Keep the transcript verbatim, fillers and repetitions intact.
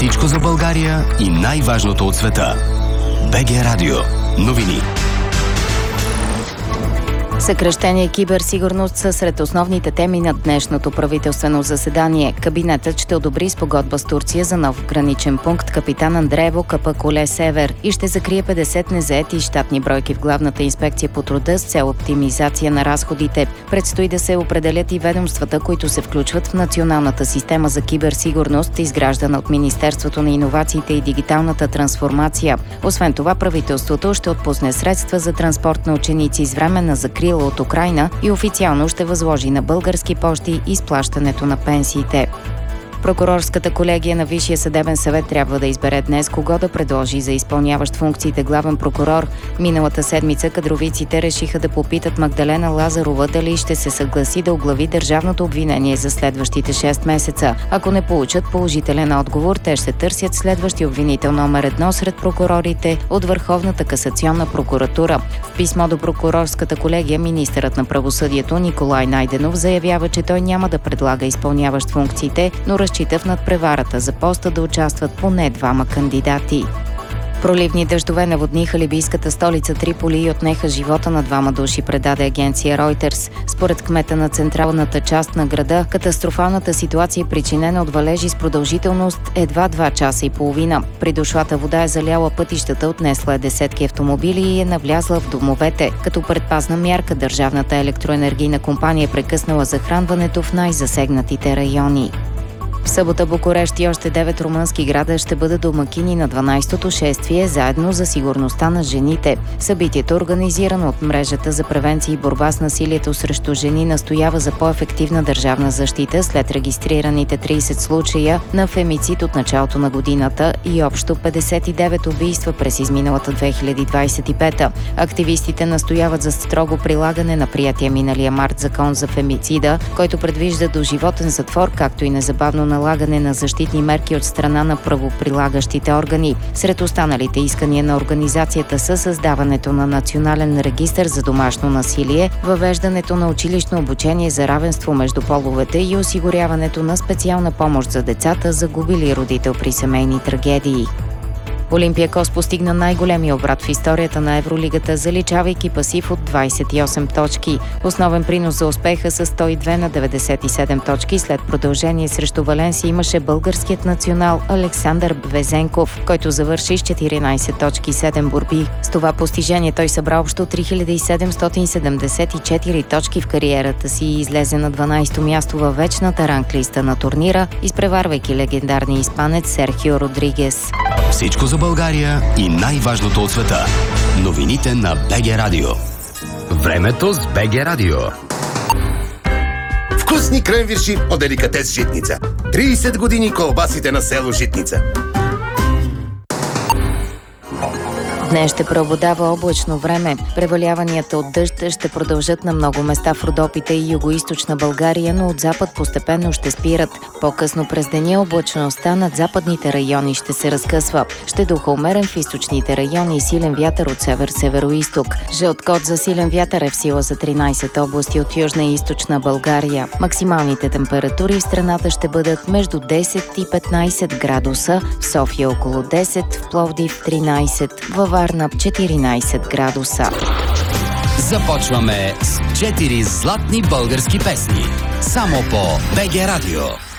Всичко за България и най-важното от света. БГ Радио. Новини. Съкращение киберсигурност са сред основните теми на днешното правителствено заседание. Кабинетът ще одобри спогодба с Турция за нов граничен пункт Капитан Андреево Капа-Коле Север и ще закрие петдесет незаети щатни бройки в Главната инспекция по труда с цел оптимизация на разходите. Предстои да се определят и ведомствата, които се включват в националната система за киберсигурност, изграждана от Министерството на иновациите и дигиталната трансформация. Освен това, правителството ще отпусне средства за транспорт на ученици с временна закрила от Украйна и официално ще възложи на Български пощи изплащането на пенсиите. Прокурорската колегия на Висшия съдебен съвет трябва да избере днес кого да предложи за изпълняващ функциите главен прокурор. Миналата седмица кадровиците решиха да попитат Магдалена Лазарова дали ще се съгласи да оглави държавното обвинение за следващите шест месеца. Ако не получат положителен отговор, те ще търсят следващи обвинител номер едно сред прокурорите от Върховната касационна прокуратура. В писмо до прокурорската колегия министърът на правосъдието Николай Найденов заявява, че той няма да предлага изпълняващ функциите, но разчита в надпреварата за поста да участват поне двама кандидати. Проливни дъждове наводниха либийската столица Триполи и отнеха живота на двама души, предаде агенция Reuters. Според кмета на централната част на града, катастрофалната ситуация е причинена от валежи с продължителност едва два часа и половина. Придошлата вода е заляла пътищата, отнесла е десетки автомобили и е навлязла в домовете. Като предпазна мярка, Държавната електроенергийна компания е прекъснала захранването в най-засегнатите райони. В събота Букурещ и още девет румънски града ще бъдат домакини на дванайсетото шествие заедно за сигурността на жените. Събитието, организирано от мрежата за превенция и борба с насилието срещу жени, настоява за по-ефективна държавна защита след регистрираните трийсет случая на фемицид от началото на годината и общо петдесет и девет убийства през изминалата две хиляди двайсет и пета. Активистите настояват за строго прилагане на приятия миналия март закон за фемицида, който предвижда доживотен затвор, както и незабавно налагане на защитни мерки от страна на правоприлагащите органи. Сред останалите искания на организацията са създаването на национален регистър за домашно насилие, въвеждането на училищно обучение за равенство между половете и осигуряването на специална помощ за децата, загубили родител при семейни трагедии. Олимпиакос постигна най-големия обрат в историята на Евролигата, заличавайки пасив от двайсет и осем точки. Основен принос за успеха с сто и две на деветдесет и седем точки след продължение срещу Валенсия имаше българският национал Александър Везенков, който завърши с четиринайсет точки и седем борби. С това постижение той събра общо три хиляди седемстотин седемдесет и четири точки в кариерата си и излезе на дванайсето място във вечната ранглиста на турнира, изпреварвайки легендарния испанец Серхио Родригес. Всичко за България и най-важното от света. Новините на БГ Радио. Времето с БГ Радио. Вкусни кренвирши от деликатес Житница. трийсет години колбасите на село Житница. Днес ще преобладава облачно време. Преваляванията от дъжд ще продължат на много места в Родопите и югоизточна България, но от запад постепенно ще спират. По-късно през деня облачността над западните райони ще се разкъсва. Ще духа умерен в източните райони и силен вятър от север-североизток. Жълт код за силен вятър е в сила за тринайсет области от южна и източна България. Максималните температури в страната ще бъдат между десет и петнайсет градуса, в София около десет, в Пловдив тринайсет, във Варна четиринайсет градуса. Започваме с четири златни български песни. Само по БГ Радио.